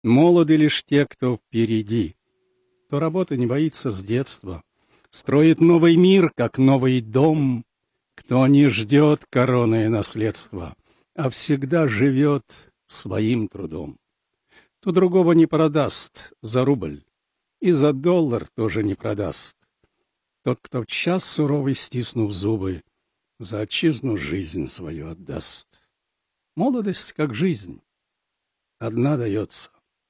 Молоды лишь те, кто впереди, кто работы не боится с детства, строит новый мир, как новый дом, кто не ждет короны и наследства, а всегда живет своим трудом. То другого не продаст за рубль, и за доллар тоже не продаст. Тот, кто в час суровый, стиснув зубы, за отчизну жизнь свою отдаст. Молодость, как жизнь, одна дается.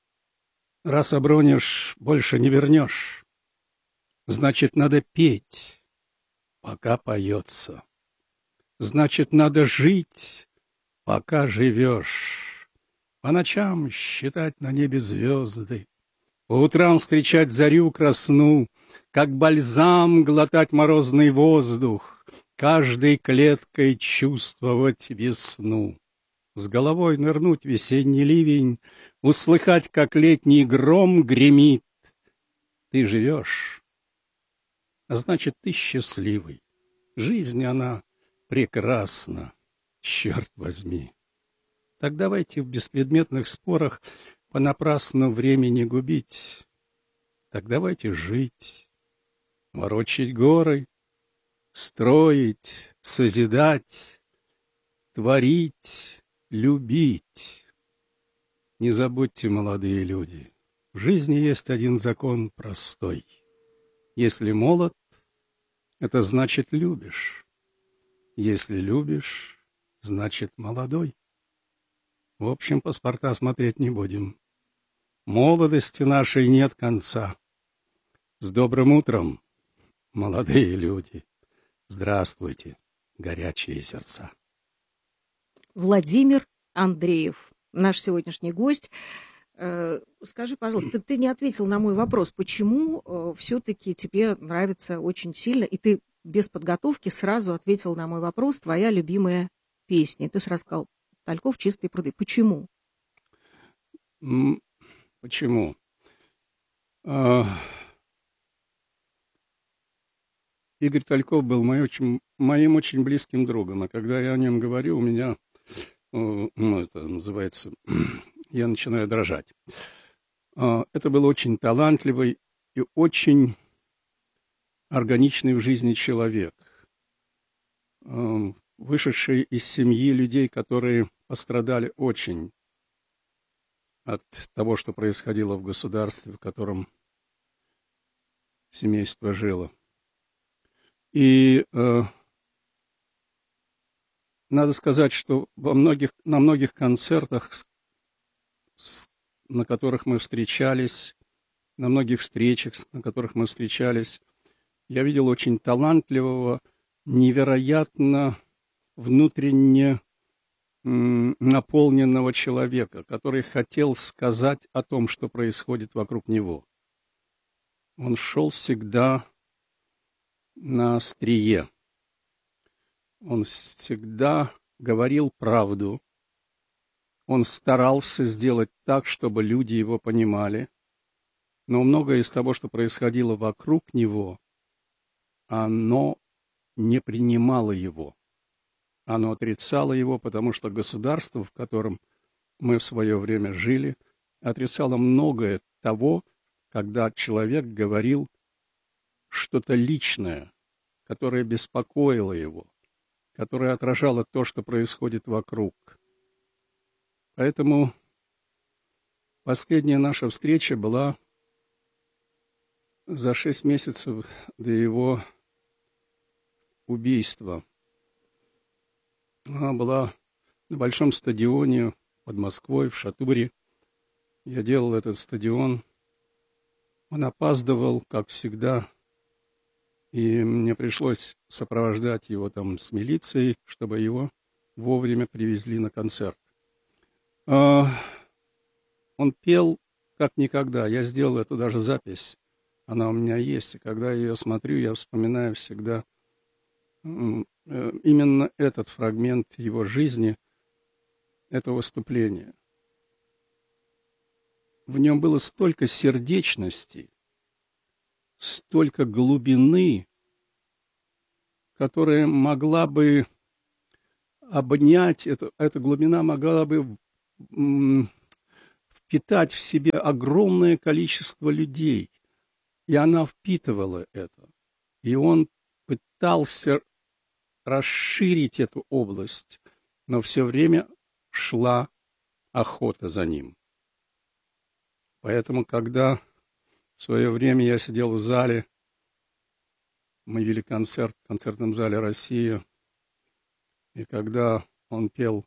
Раз обронишь, больше не вернешь. Значит, надо петь, пока поется. Значит, надо жить, пока живешь. По ночам считать на небе звезды, по утрам встречать зарю красну, как бальзам глотать морозный воздух, каждой клеткой чувствовать весну. С головой нырнуть в весенний ливень, услыхать, как летний гром гремит. Ты живешь, а значит, ты счастливый. Жизнь, она прекрасна, черт возьми. Так давайте в беспредметных спорах понапрасну времени губить. Так давайте жить, ворочать горы, строить, созидать, творить, любить. Не забудьте, молодые люди, в жизни есть один закон простой. Если молод, это значит любишь. Если любишь, значит молодой. В общем, паспорта смотреть не будем. Молодости нашей нет конца. С добрым утром, молодые люди. Здравствуйте, горячие сердца. Владимир Андреев, наш сегодняшний гость. Скажи, пожалуйста, ты не ответил на мой вопрос, почему все-таки тебе нравится очень сильно, и ты без подготовки сразу ответил на мой вопрос, твоя любимая песня. Ты сразу сказал «Тальков, чистые пруды». Почему? Почему? Игорь Тальков был моим очень близким другом, а когда я о нем говорю, у меня, это называется, я начинаю дрожать. Это был очень талантливый и очень органичный в жизни человек, вышедший из семьи людей, которые пострадали очень от того, что происходило в государстве, в котором семейство жило. И надо сказать, что на многих концертах, на которых мы встречались, на многих встречах, на которых мы встречались, я видел очень талантливого, невероятно внутренне наполненного человека, который хотел сказать о том, что происходит вокруг него. Он шел всегда на острие. Он всегда говорил правду. Он старался сделать так, чтобы люди его понимали. Но многое из того, что происходило вокруг него, оно не принимало его. Оно отрицало его, потому что государство, в котором мы в свое время жили, отрицало многое того, когда человек говорил что-то личное, которое беспокоило его, которое отражало то, что происходит вокруг. Поэтому последняя наша встреча была за 6 месяцев до его убийства. Она была на большом стадионе под Москвой, в Шатуре. Я делал этот стадион. Он опаздывал, как всегда, и мне пришлось сопровождать его там с милицией, чтобы его вовремя привезли на концерт. Он пел как никогда. Я сделал эту даже запись. Она у меня есть. И когда я ее смотрю, я вспоминаю всегда именно этот фрагмент его жизни, это выступление. В нем было столько сердечности, столько глубины, которая могла бы обнять, эта глубина могла бы питать в себе огромное количество людей. И она впитывала это. И он пытался расширить эту область, но все время шла охота за ним. Поэтому, когда в свое время я сидел в зале, мы вели концерт в концертном зале «Россия», и когда он пел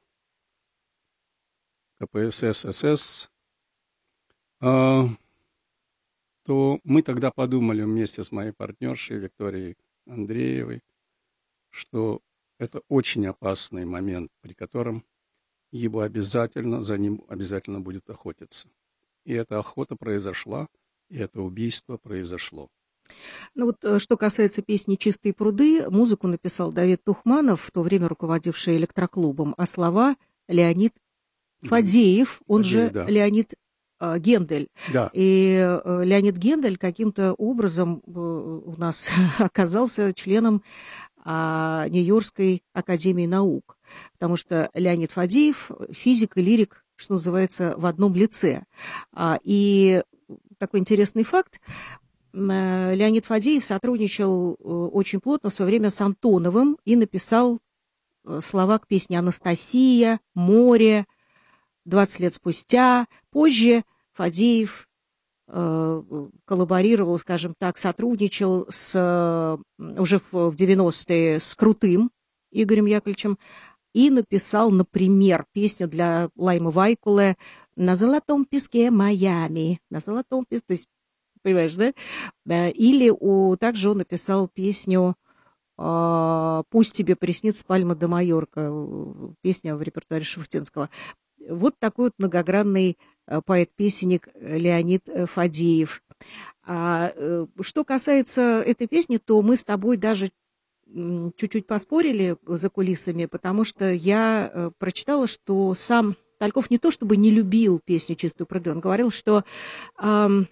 КПСС СС, то мы тогда подумали вместе с моей партнершей Викторией Андреевой, что это очень опасный момент, при котором за ним обязательно будет охотиться. И эта охота произошла, и это убийство произошло. Ну вот, что касается песни «Чистые пруды», музыку написал Давид Тухманов, в то время руководивший электроклубом, а слова Леонид Фадеев, он же да. Леонид Гендель. Да. И Леонид Гендель каким-то образом у нас оказался членом Нью-Йоркской академии наук, потому что Леонид Фадеев – физик и лирик, что называется, в одном лице. И такой интересный факт. Леонид Фадеев сотрудничал очень плотно в свое время с Антоновым и написал слова к песне «Анастасия», «Море», «20 лет спустя». Позже Фадеев коллаборировал, скажем так, сотрудничал уже в 90-е с Крутым Игорем Яковлевичем и написал, например, песню для Лаймы Вайкуле «На золотом песке Майами». На золотом песке, то есть, понимаешь, да? Или также он написал песню «Пусть тебе приснится Пальма де Майорка», песня в репертуаре Шуфутинского. Вот такой вот многогранный поэт-песенник Леонид Фадеев. Что касается этой песни, то мы с тобой даже чуть-чуть поспорили за кулисами, потому что я прочитала, что сам Тальков не то чтобы не любил песню «Чистую пруды», он говорил, что он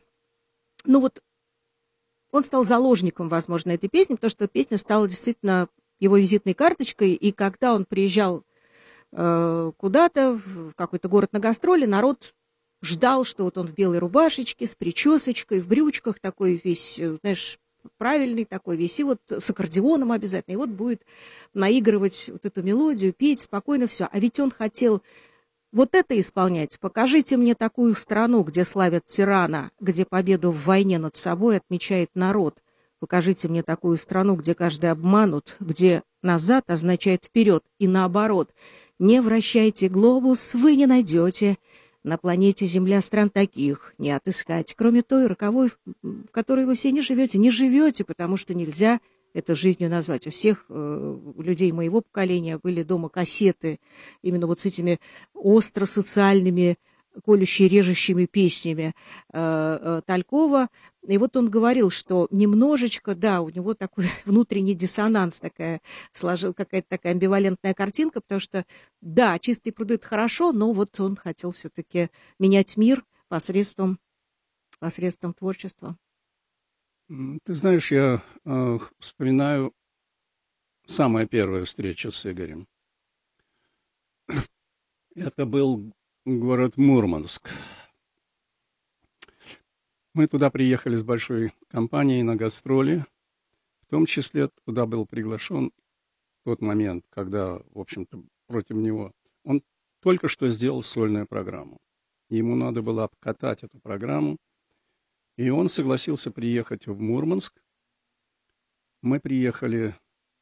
стал заложником, возможно, этой песни, потому что песня стала действительно его визитной карточкой, и когда он приезжал куда-то, в какой-то город на гастроли, народ ждал, что вот он в белой рубашечке, с причесочкой, в брючках, такой весь, знаешь, правильный такой весь, и вот с аккордеоном обязательно, и вот будет наигрывать вот эту мелодию, петь спокойно все. А ведь он хотел вот это исполнять. Покажите мне такую страну, где славят тирана, где победу в войне над собой отмечает народ. Покажите мне такую страну, где каждый обманут, где назад означает вперед и наоборот. Не вращайте глобус, вы не найдете. На планете Земля стран таких не отыскать, кроме той роковой, в которой вы все не живете, потому что нельзя это жизнью назвать. У всех людей моего поколения были дома кассеты именно вот с этими остро-социальными, колющими, режущими песнями Талькова. И вот он говорил, что немножечко, да, у него такой внутренний диссонанс, какая-то такая амбивалентная картинка, потому что, да, «Чистые пруды» — это хорошо, но вот он хотел все-таки менять мир посредством творчества. Ты знаешь, я вспоминаю самую первую встречу с Игорем. Это был город Мурманск. Мы туда приехали с большой компанией на гастроли. В том числе туда был приглашен в тот момент, когда, в общем-то, против него он только что сделал сольную программу. Ему надо было обкатать эту программу. И он согласился приехать в Мурманск. Мы приехали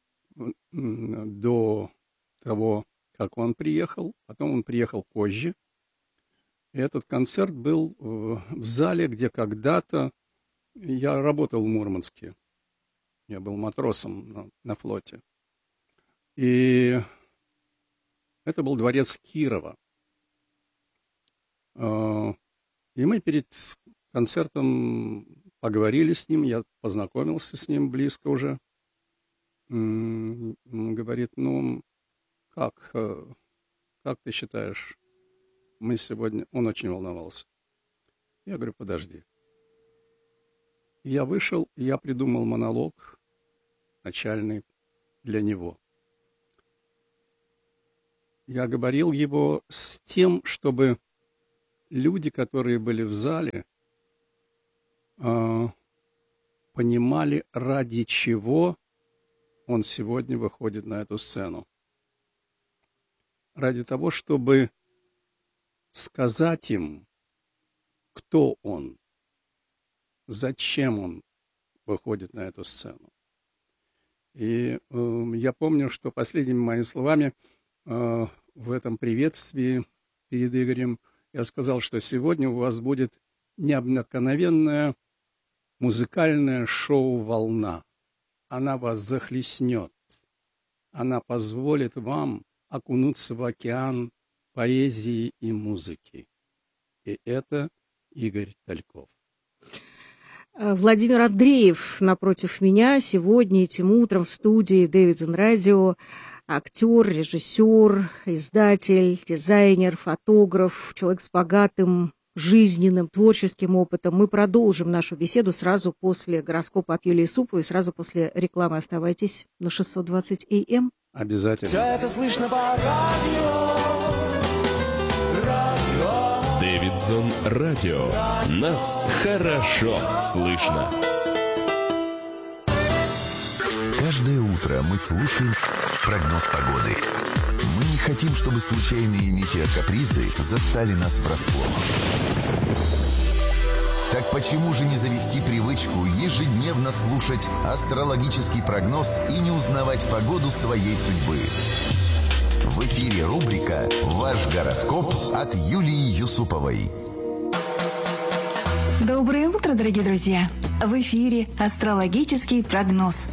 до того, как он приехал. Потом он приехал позже. И этот концерт был в зале, где когда-то я работал в Мурманске. Я был матросом на флоте. И это был дворец Кирова. И мы перед концертом поговорили с ним, я познакомился с ним близко уже. Он говорит, как ты считаешь, мы сегодня... Он очень волновался. Я говорю, подожди. Я вышел, и я придумал монолог начальный для него. Я говорил его с тем, чтобы люди, которые были в зале, понимали, ради чего он сегодня выходит на эту сцену. Ради того, чтобы сказать им, кто он, зачем он выходит на эту сцену. И я помню, что последними моими словами в этом приветствии перед Игорем я сказал, что сегодня у вас будет необыкновенное музыкальное шоу «Волна». Она вас захлестнет. Она позволит вам окунуться в океан поэзии и музыки. И это Игорь Тальков. Владимир Андреев напротив меня сегодня, этим утром в студии Davidson Radio. Актер, режиссер, издатель, дизайнер, фотограф, человек с богатым жизненным, творческим опытом. Мы продолжим нашу беседу сразу после гороскопа от Юлии Исуповой, сразу после рекламы. Оставайтесь на 620 AM. Обязательно. Все это слышно по радио. Davidson Radio. Нас хорошо слышно. Каждое утро мы слушаем прогноз погоды. Мы не хотим, чтобы случайные метеокапризы застали нас врасплох. Так почему же не завести привычку ежедневно слушать астрологический прогноз и не узнавать погоду своей судьбы? В эфире рубрика «Ваш гороскоп» от Юлии Юсуповой. Доброе утро, дорогие друзья! В эфире астрологический прогноз.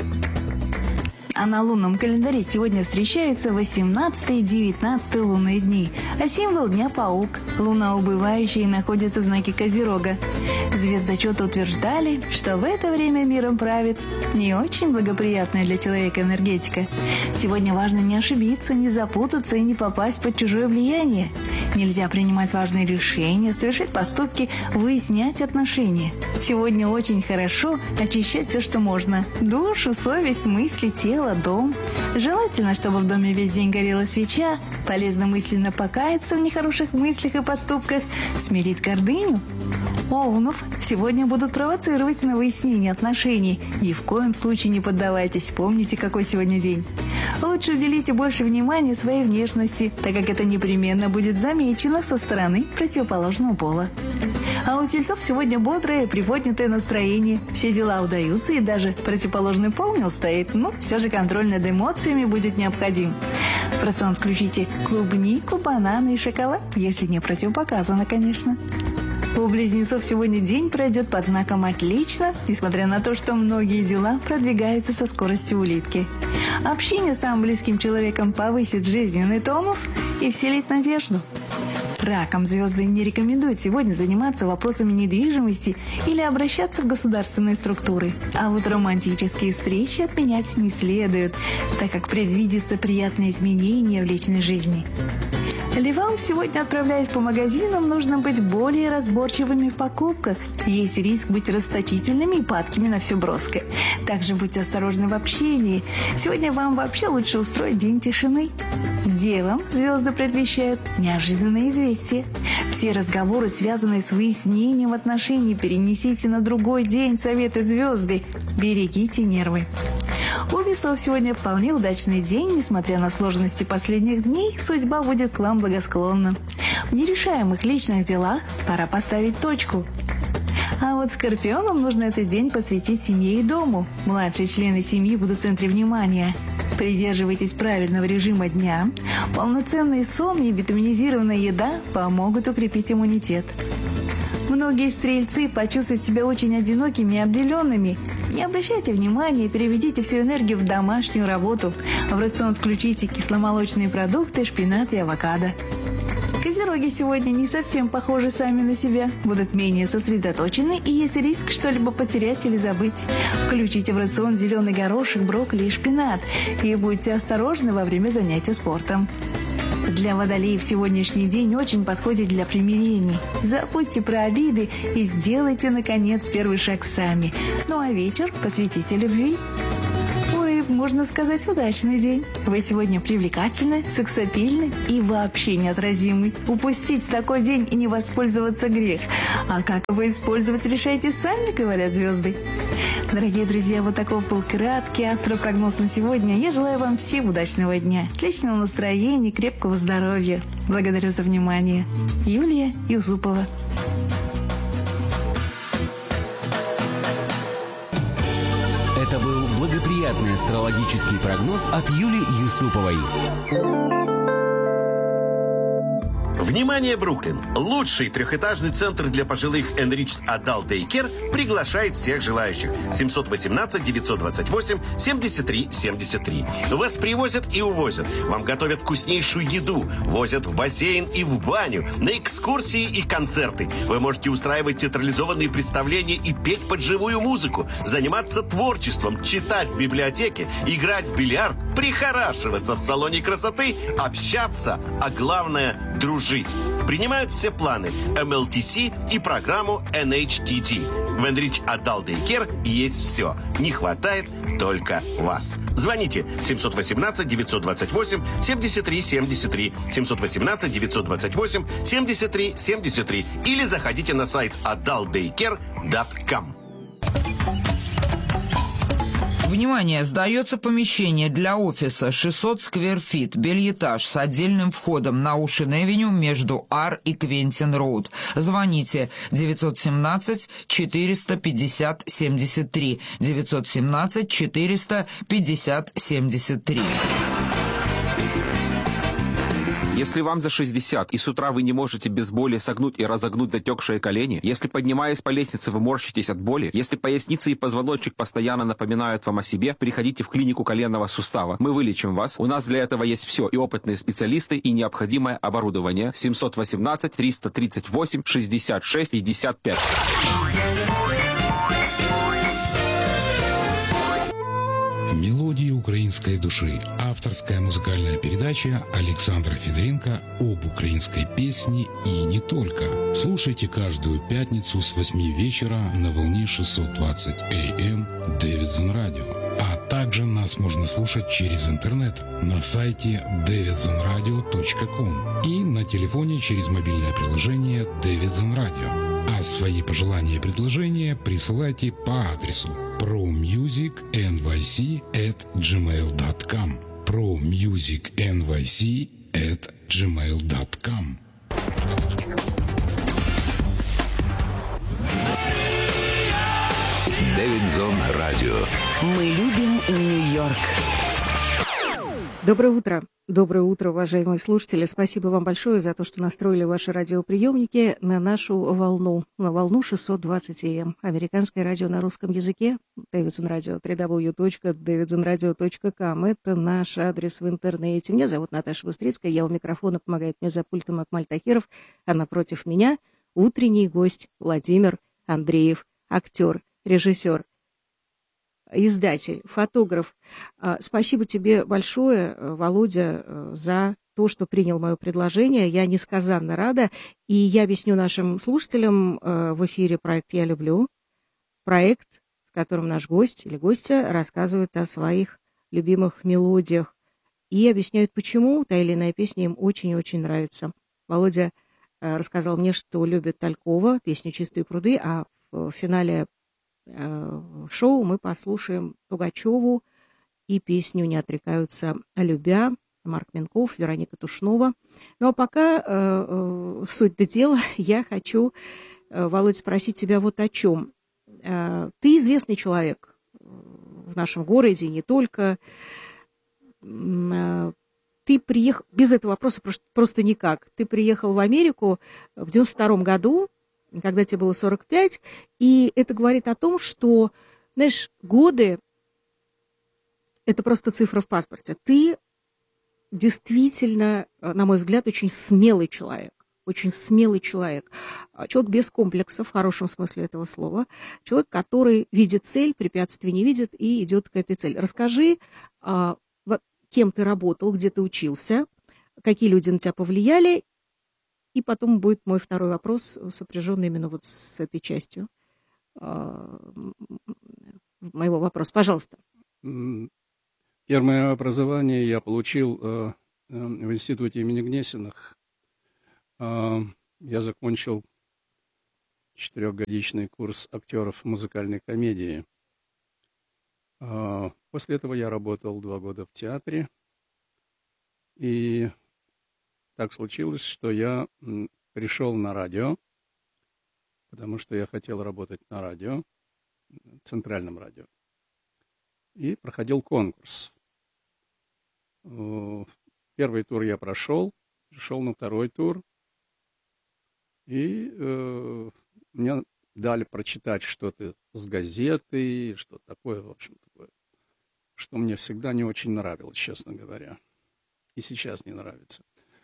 А на лунном календаре сегодня встречаются 18 и 19 лунные дни, а символ дня – паук. Луна убывающая находится в знаке Козерога. Звездочеты утверждали, что в это время миром правит не очень благоприятная для человека энергетика. Сегодня важно не ошибиться, не запутаться и не попасть под чужое влияние. Нельзя принимать важные решения, совершать поступки, выяснять отношения. Сегодня очень хорошо очищать все, что можно. Душу, совесть, мысли, тело, дом. Желательно, чтобы в доме весь день горела свеча. Полезно мысленно покаяться в нехороших мыслях и поступках, смирить гордыню. Овнов сегодня будут провоцировать на выяснение отношений. Ни в коем случае не поддавайтесь, помните, какой сегодня день. Лучше уделите больше внимания своей внешности, так как это непременно будет замечено со стороны противоположного пола. А у тельцов сегодня бодрое и приподнятое настроение. Все дела удаются, и даже противоположный пол не устоит. Но все же контроль над эмоциями будет необходим. В рацион включите клубнику, бананы и шоколад, если не противопоказано, конечно. У близнецов сегодня день пройдет под знаком «отлично», несмотря на то, что многие дела продвигаются со скоростью улитки. Общение с самым близким человеком повысит жизненный тонус и вселит надежду. Ракам звезды не рекомендуют сегодня заниматься вопросами недвижимости или обращаться в государственные структуры. А вот романтические встречи отменять не следует, так как предвидится приятное изменение в личной жизни. Львам сегодня, отправляясь по магазинам, нужно быть более разборчивыми в покупках. Есть риск быть расточительными и падкими на все броское. Также будьте осторожны в общении. Сегодня вам вообще лучше устроить день тишины. Девам звезды предвещают неожиданные известия. Все разговоры, связанные с выяснением отношений, перенесите на другой день, советуют звезды. Берегите нервы. У весов сегодня вполне удачный день, несмотря на сложности последних дней, судьба будет к вам благосклонна. В нерешаемых личных делах пора поставить точку. А вот скорпионам нужно этот день посвятить семье и дому. Младшие члены семьи будут в центре внимания. Придерживайтесь правильного режима дня. Полноценный сон и витаминизированная еда помогут укрепить иммунитет. Многие стрельцы почувствуют себя очень одинокими и обделенными. Не обращайте внимания, переведите всю энергию в домашнюю работу. В рацион включите кисломолочные продукты, шпинат и авокадо. Козероги сегодня не совсем похожи сами на себя, будут менее сосредоточены и есть риск что-либо потерять или забыть. Включите в рацион зеленый горошек, брокколи и шпинат и будьте осторожны во время занятия спортом. Для водолеев сегодняшний день очень подходит для примирений. Забудьте про обиды и сделайте, наконец, первый шаг сами. Ну а вечер посвятите любви. У рыб можно сказать, удачный день. Вы сегодня привлекательны, сексапильны и вообще неотразимы. Упустить такой день и не воспользоваться грех. А как его использовать, решайте сами, говорят звезды. Дорогие друзья, вот таков был краткий астропрогноз на сегодня. Я желаю вам всем удачного дня, отличного настроения, крепкого здоровья. Благодарю за внимание. Юлия Юсупова. Это был благоприятный астрологический прогноз от Юлии Юсуповой. Внимание, Бруклин! Лучший трехэтажный центр для пожилых Enriched Adult Daycare приглашает всех желающих. 718-928-73-73. Вас привозят и увозят. Вам готовят вкуснейшую еду. Возят в бассейн и в баню. На экскурсии и концерты. Вы можете устраивать театрализованные представления и петь под живую музыку. Заниматься творчеством, читать в библиотеке, играть в бильярд, прихорашиваться в салоне красоты, общаться, а главное – дружить. Принимают все планы MLTC и программу NHTT. В Enriched Adult Daycare есть все. Не хватает только вас. Звоните 718-928-73-73, 718-928-73-73 или заходите на сайт adultdaycare.com. Внимание! Сдается помещение для офиса 600 сквер-фит, бельэтаж с отдельным входом на Оушен-Эвеню между Ар и Квентин-Роуд. Звоните 917-450-73, 917-450-73. Если вам за 60 и с утра вы не можете без боли согнуть и разогнуть затекшие колени, если, поднимаясь по лестнице, вы морщитесь от боли, если поясница и позвоночник постоянно напоминают вам о себе, приходите в клинику коленного сустава. Мы вылечим вас. У нас для этого есть все. И опытные специалисты, и необходимое оборудование. 718-338-66-55. Мелодии украинской души. Авторская музыкальная передача Александра Федоренко об украинской песне и не только. Слушайте каждую пятницу с 8 вечера на волне 620 АМ Davidson Radio. А также нас можно слушать через интернет на сайте davidsonradio.com и на телефоне через мобильное приложение Davidson Radio. А свои пожелания и предложения присылайте по адресу promusicnyc@gmail.com promusicnyc@gmail.com. Davidson Radio. Мы любим Нью-Йорк. Доброе утро. Доброе утро, уважаемые слушатели. Спасибо вам большое за то, что настроили ваши радиоприемники на нашу волну, на волну 620 АМ. Американское радио на русском языке. Davidson Radio, www.davidsonradio.com. Это наш адрес в интернете. Меня зовут Наташа Быстрицкая. Я у микрофона, помогает мне за пультом Акмаль Тахиров. А напротив меня утренний гость Владимир Андреев, актер, режиссер, издатель, фотограф. Спасибо тебе большое, Володя, за то, что принял мое предложение. Я несказанно рада. И я объясню нашим слушателям в эфире проект «Я люблю». Проект, в котором наш гость или гостья рассказывают о своих любимых мелодиях и объясняют, почему та или иная песня им очень-очень нравится. Володя рассказал мне, что любит Талькова, песню «Чистые пруды», а в финале шоу мы послушаем Тугачеву и песню «Не отрекаются любя», Марк Минков, Вероника Тушнова. Ну а пока суть до дела, я хочу, Володь, спросить тебя вот о чем. Ты известный человек в нашем городе, не только. Ты приехал, без этого вопроса просто никак. Ты приехал в Америку в 92 году, когда тебе было 45, и это говорит о том, что, знаешь, годы – это просто цифра в паспорте. Ты действительно, на мой взгляд, очень смелый человек. Очень смелый человек. Человек без комплексов, в хорошем смысле этого слова. Человек, который видит цель, препятствий не видит и идет к этой цели. Расскажи, кем ты работал, где ты учился, какие люди на тебя повлияли. И потом будет мой второй вопрос, сопряженный именно вот с этой частью моего вопроса. Пожалуйста. Первое образование я получил в институте имени Гнесиных. Я закончил 4-годичный курс актеров музыкальной комедии. После этого я работал 2 года в театре. И так случилось, что я пришел на радио, потому что я хотел работать на радио, центральном радио. И проходил конкурс. Первый тур я прошел, пришел на второй тур. И мне дали прочитать что-то с газеты, что такое, в общем, такое, что мне всегда не очень нравилось, честно говоря. И сейчас не нравится.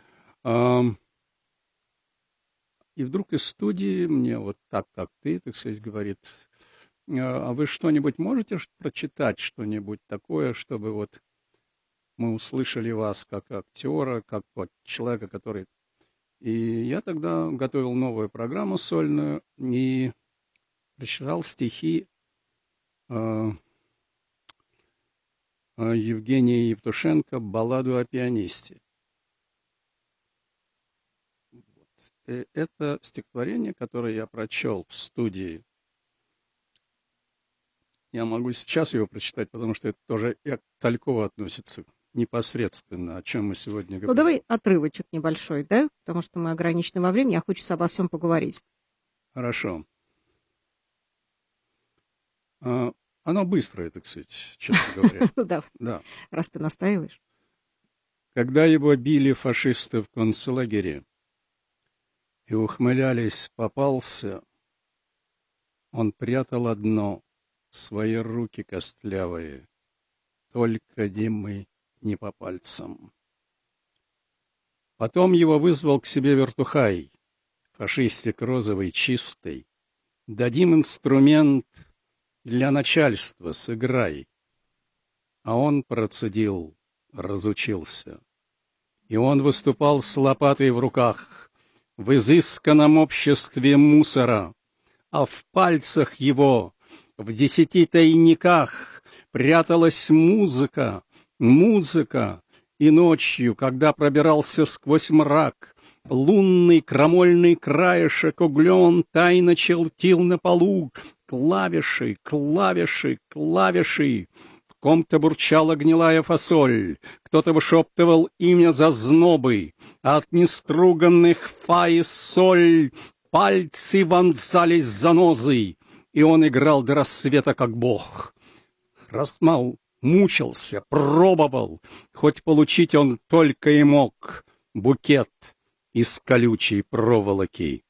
И вдруг из студии мне вот так, как ты, так сказать, говорит: а вы что-нибудь можете прочитать, что-нибудь такое, чтобы вот мы услышали вас как актера, как вот человека, который... И я тогда готовил новую программу сольную и прочитал стихи Евгения Евтушенко «Балладу о пианисте». Это стихотворение, которое я прочел в студии. Я могу сейчас его прочитать, потому что это тоже к Талькову относится непосредственно, о чем мы сегодня говорим. Ну, давай отрывочек небольшой, да? Потому что мы ограничены во времени, а хочется обо всем поговорить. Хорошо. Оно быстрое, так сказать, честно говоря. Да, раз ты настаиваешь. Когда его били фашисты в концлагере и ухмылялись, попался, он прятал одно — свои руки костлявые, только Димы не по пальцам. Потом его вызвал к себе вертухай, фашистик розовый, чистый. Дадим инструмент, для начальства сыграй. А он процедил, разучился. И он выступал с лопатой в руках в изысканном обществе мусора, а в пальцах его, в 10 тайниках, пряталась музыка, музыка, и ночью, когда пробирался сквозь мрак, лунный крамольный краешек углем тайно чертил на полу клавиши, клавиши, клавиши. В ком-то бурчала гнилая фасоль, кто-то вышептывал имя зазнобы, а от неструганных фа и соль пальцы вонзались занозой, и он играл до рассвета как бог. Расмал мучился, пробовал, хоть получить он только и мог букет из колючей проволоки.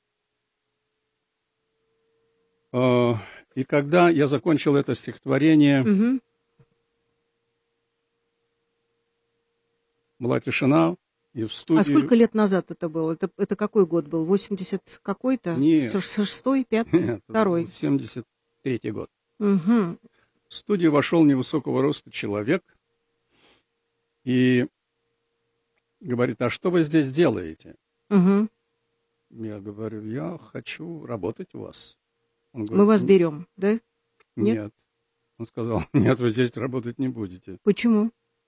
И когда я закончил это стихотворение, была тишина, и в студии... А сколько лет назад это было? Это какой год был? 80 какой-то? Нет. 6-й, 5-й, Нет, 2-й? 73-й год. Угу. В студию вошел невысокого роста человек и говорит: а что вы здесь делаете? Угу. Я говорю: я хочу работать у вас. Он говорит: мы вас берем, да? Нет. Он сказал: нет, вы здесь работать не будете. Почему?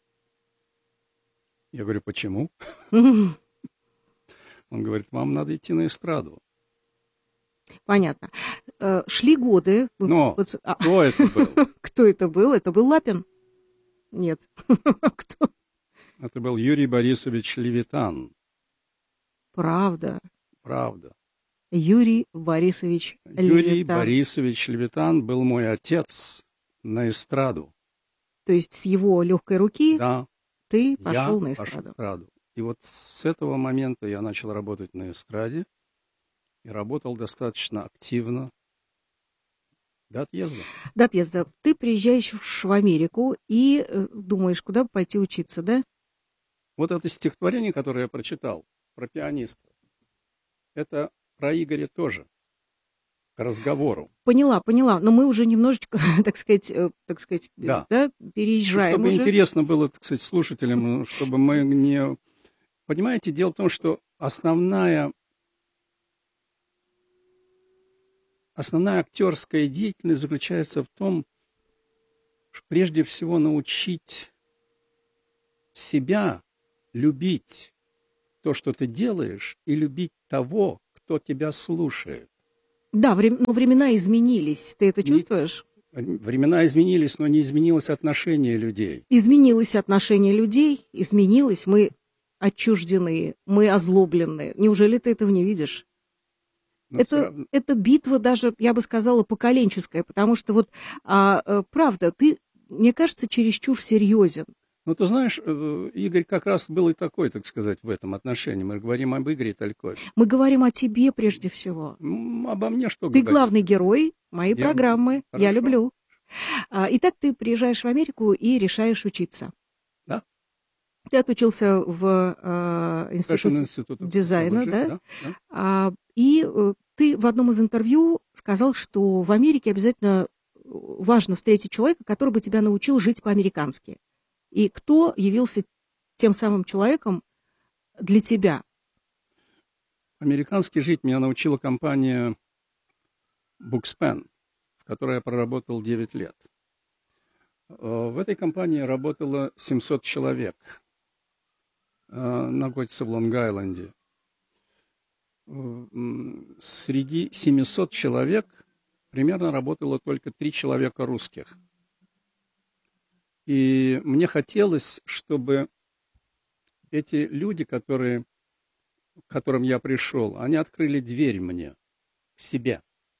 Я говорю: почему? Он говорит: вам надо идти на эстраду. Понятно. Шли годы. Но кто это был? Кто это был? Это был Лапин? Нет. Кто? Это был Юрий Борисович Левитан. Правда. Правда. Юрий Борисович Левитан. Юрий Борисович Левитан был мой отец на эстраду. То есть с его легкой руки ты пошел на эстраду. И вот с этого момента я начал работать на эстраде и работал достаточно активно до отъезда. До отъезда. Ты приезжаешь в Америку и думаешь, куда бы пойти учиться, да? Вот это стихотворение, которое я прочитал про пианиста, это про Игоря тоже, к разговору. Поняла. Но мы уже немножечко, так сказать, да, переезжаем. Чтобы уже. Интересно было, так сказать, слушателям, чтобы мы не... Понимаете, дело в том, что основная актерская деятельность заключается в том, что прежде всего научить себя, любить то, что ты делаешь, и любить того, кто тебя слушает. Да, но времена изменились. Ты это чувствуешь? Времена изменились, но не изменилось отношение людей. Изменилось отношение людей, изменилось. Мы отчуждены, мы озлоблены. Неужели ты этого не видишь? Это битва даже, я бы сказала, поколенческая, потому что вот, правда, ты, мне кажется, чересчур серьезен. Ну, ты знаешь, Игорь как раз был и такой, так сказать, в этом отношении. Мы говорим об Игоре Талькове. Мы говорим о тебе прежде всего. Обо мне что Ты говорить? Главный герой моей программы. Хорошо. Я люблю. Итак, ты приезжаешь в Америку и решаешь учиться. Да. Ты отучился в институте дизайна, да? Да. И ты в одном из интервью сказал, что в Америке обязательно важно встретить человека, который бы тебя научил жить по-американски. И кто явился тем самым человеком для тебя? Американски жить меня научила компания Bookspan, в которой я проработал 9 лет. В этой компании работало 700 человек. Находится в Лонг-Айленде. Среди 700 человек примерно работало только 3 человека русских. И мне хотелось, чтобы эти люди, к которым я пришел, они открыли дверь мне, к себе.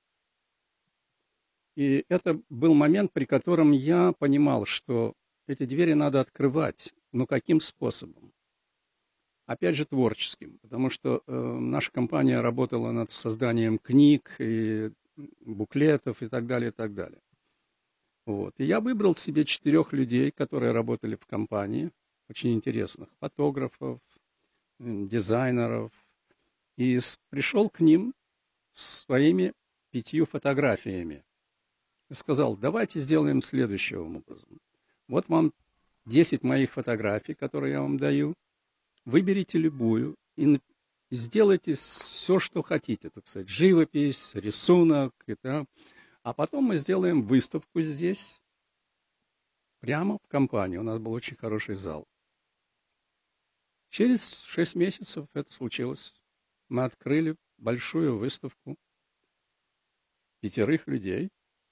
И это был момент, при котором я понимал, что эти двери надо открывать. Но каким способом? Опять же, творческим. Потому что наша компания работала над созданием книг, и буклетов и так далее, и так далее. Вот. И я выбрал себе 4 людей, которые работали в компании, очень интересных, фотографов, дизайнеров, и пришел к ним с своими 5 фотографиями. И сказал, давайте сделаем следующим образом. Вот вам 10 моих фотографий, которые я вам даю, выберите любую и сделайте все, что хотите, так сказать, живопись, рисунок, а потом мы сделаем выставку здесь, прямо в компании. У нас был очень хороший зал. Через 6 месяцев это случилось. Мы открыли большую выставку 5 людей,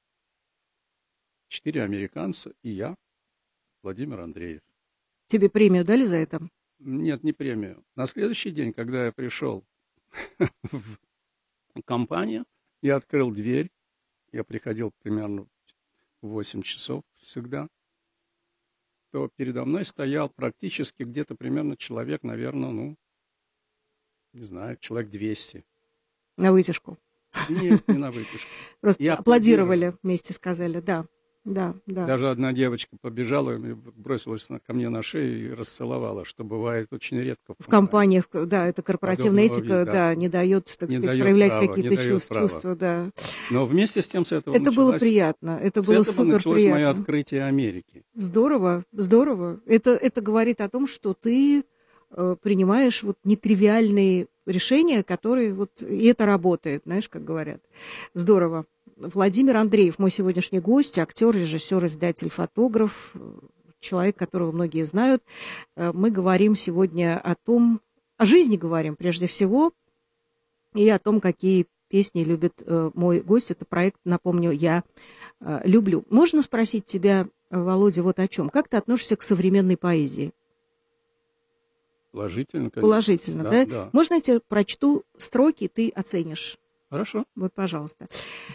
4 американца и я, Владимир Андреев. Тебе премию дали за это? Нет, не премию. На следующий день, когда я пришел в компанию, я открыл дверь. Я приходил примерно в 8 часов всегда, то передо мной стоял практически где-то примерно человек, наверное, не знаю, человек 200. На вытяжку? Нет, не на вытяжку. Просто аплодировали вместе, сказали, да. Да. Даже одна девочка побежала, бросилась ко мне на шею и расцеловала, что бывает очень редко. В компаниях, да, это корпоративная этика, да, не дает, так сказать, проявлять какие-то чувства, да. Но вместе с тем, с этого это было приятно, это было супер приятно. Мое открытие Америки. Здорово. Это говорит о том, что ты принимаешь вот нетривиальные решения, которые и это работает, знаешь, как говорят. Здорово. Владимир Андреев, мой сегодняшний гость, актер, режиссер, издатель, фотограф, человек, которого многие знают. Мы говорим сегодня о жизни говорим прежде всего, и о том, какие песни любит мой гость. Это проект, напомню, «Я люблю». Можно спросить тебя, Володя, вот о чем? Как ты относишься к современной поэзии? Положительно, конечно. Положительно, да? Да. Можно я тебе прочту строки, ты оценишь? Хорошо. Вот, пожалуйста.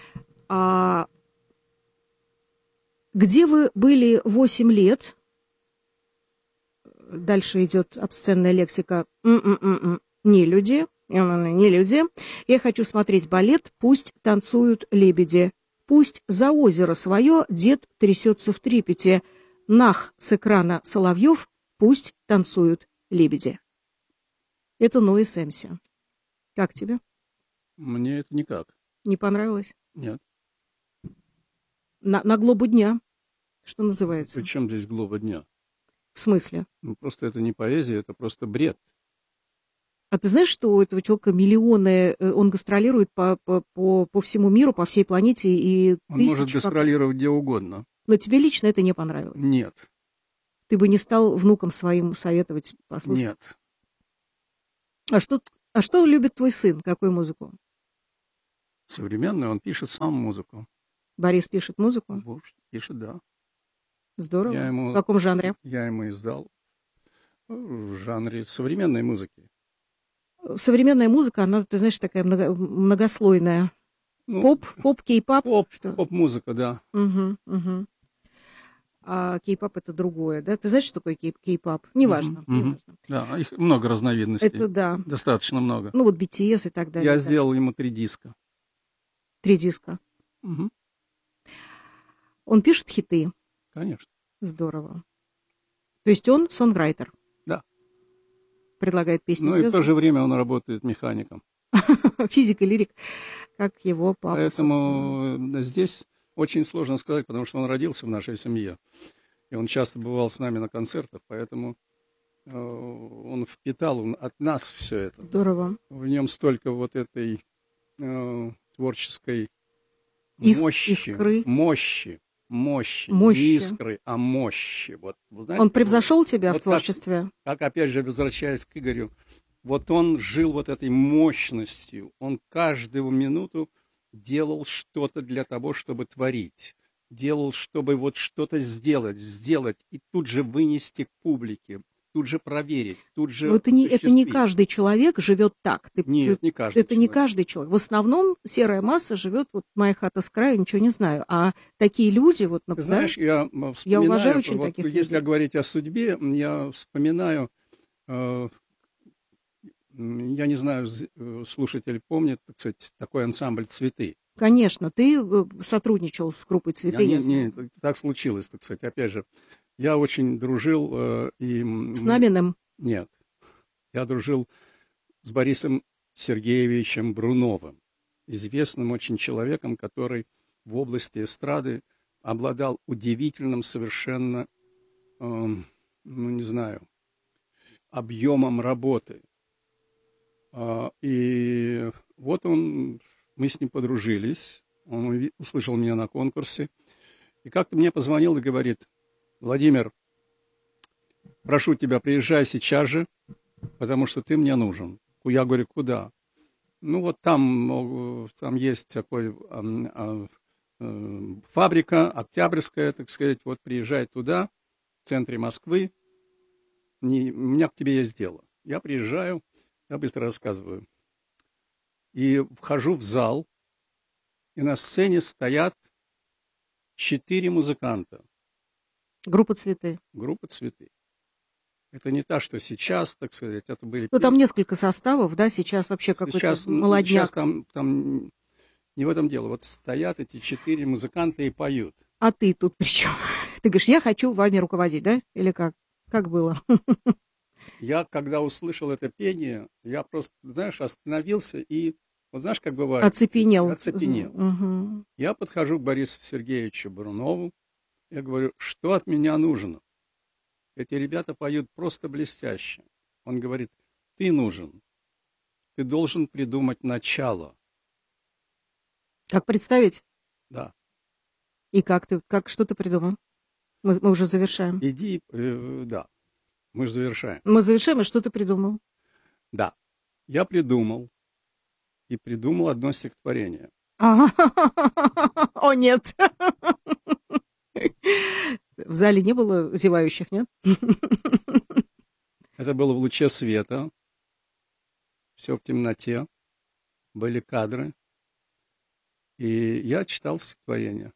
Где вы были 8 лет? Дальше идет обсценная лексика. Не люди. Я хочу смотреть балет. Пусть танцуют лебеди. Пусть за озеро свое дед трясется в трепете. Нах с экрана Соловьев. Пусть танцуют лебеди. Это Ной Сэмси. Как тебе? Мне это никак. Не понравилось? Нет. На глобу дня, что называется. При чем здесь глоба дня? В смысле? Просто это не поэзия, это просто бред. А ты знаешь, что у этого человека миллионы, он гастролирует по всему миру, по всей планете, и он может гастролировать где угодно. Но тебе лично это не понравилось? Нет. Ты бы не стал внукам своим советовать послушать? Нет. А что любит твой сын? Какую музыку? Современную, он пишет сам музыку. Борис пишет музыку? Пишет, да. Здорово. В каком жанре? Я ему издал в жанре современной музыки. Современная музыка, она, ты знаешь, такая многослойная. Ну, поп, кей-пап? Поп-музыка, да. Угу. А кей-пап это другое, да? Ты знаешь, что такое кей-пап? Неважно. Да, их много разновидностей. Это да. Достаточно много. Ну вот BTS и так далее. Я сделал ему 3 диска. 3 диска? Угу. Он пишет хиты? Конечно. Здорово. То есть он сонграйтер? Да. Предлагает песни Ну звездам? и в то же время он работает механиком. Физик и лирик, как его папа. Поэтому здесь очень сложно сказать, потому что он родился в нашей семье. И он часто бывал с нами на концертах, поэтому он впитал от нас все это. Здорово. В нем столько вот этой творческой мощи. Искры. Мощи. Не искры, а мощи. Вот, знаете, он превзошел тебя вот в творчестве? Как, опять же, возвращаясь к Игорю, вот он жил вот этой мощностью. Он каждую минуту делал что-то для того, чтобы творить. Делал, чтобы вот что-то сделать, и тут же вынести к публике, тут же проверить, тут же это не каждый человек живет так. Нет, не каждый Это человек. Не каждый человек. В основном серая масса живет, вот моя хата с краю, ничего не знаю. А такие люди, вот, например, знаешь, я уважаю очень вот, таких если людей. говорить о судьбе, я вспоминаю, я не знаю, слушатель помнит, так сказать, такой ансамбль «Цветы». Конечно, ты сотрудничал с группой «Цветы». Не, так случилось, так сказать. Опять же, я очень дружил с Набиным? Нет. Я дружил с Борисом Сергеевичем Бруновым, известным очень человеком, который в области эстрады обладал удивительным совершенно, объемом работы. И вот мы с ним подружились, он услышал меня на конкурсе, и как-то мне позвонил и говорит: Владимир, прошу тебя, приезжай сейчас же, потому что ты мне нужен. Я говорю, куда? Ну вот там есть такой фабрика Октябрьская, так сказать, вот приезжай туда, в центре Москвы, у меня к тебе есть дело. Я приезжаю, я быстро рассказываю. И вхожу в зал, и на сцене стоят 4 музыканта. Группа «Цветы». Группа «Цветы». Это не та, что сейчас, так сказать, это были... Ну, там несколько составов, да, сейчас вообще какой-то молодняк. Сейчас там не в этом дело. Вот стоят эти 4 музыканта и поют. А ты тут при чем? Ты говоришь, я хочу вами руководить, да? Или как? Как было? Я, когда услышал это пение, я просто, знаешь, остановился и, вот знаешь, как бывает? Оцепенел. Угу. Я подхожу к Борису Сергеевичу Брунову, я говорю, что от меня нужно? Эти ребята поют просто блестяще. Он говорит, ты нужен, ты должен придумать начало. Как представить? Да. И что ты придумал? Мы уже завершаем. Иди, да. Мы же завершаем. Мы завершаем, и что ты придумал? Да, я придумал одно стихотворение. О, нет. В зале не было зевающих, нет? Это было в луче света, все в темноте, были кадры, и я читал стихотворение.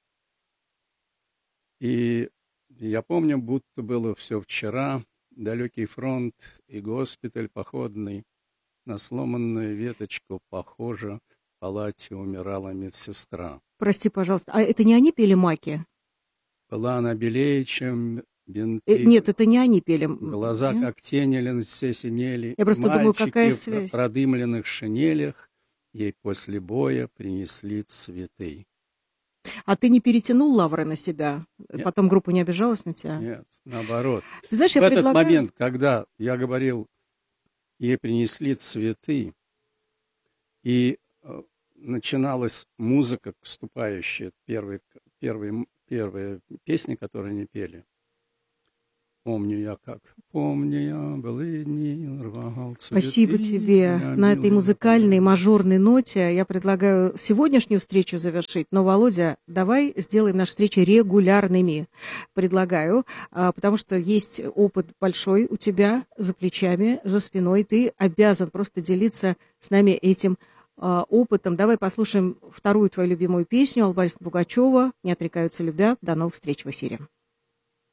И я помню, будто было все вчера, далекий фронт и госпиталь походный, на сломанную веточку похоже, в палате умирала медсестра. Прости, пожалуйста, а это не они пели «Маки»? Была она белее, чем бинты. Нет, это не они пели. Глаза, нет? Как тени, все синели. Я просто думаю, какая мальчики связь? В продымленных шинелях ей после боя принесли цветы. А ты не перетянул лавры на себя? Нет. Потом группа не обижалась на тебя? Нет, наоборот. Ты знаешь, в этот момент, когда я говорил, ей принесли цветы, и начиналась музыка, вступающая, первые песни, которые они пели, Помню я былые дни, рвал цветы. Спасибо тебе. На этой музыкальной мажорной ноте я предлагаю сегодняшнюю встречу завершить. Но, Володя, давай сделаем наши встречи регулярными. Предлагаю, потому что есть опыт большой у тебя за плечами, за спиной. Ты обязан просто делиться с нами этим опытом. Давай послушаем вторую твою любимую песню Алла Борисовна Пугачева «Не отрекаются любя». До новых встреч в эфире.